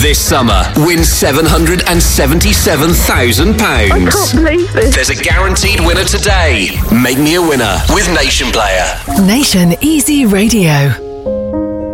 This summer, win £777,000. I can't believe this. There's a guaranteed winner today. Make me a winner with Nation Player. Nation Easy Radio.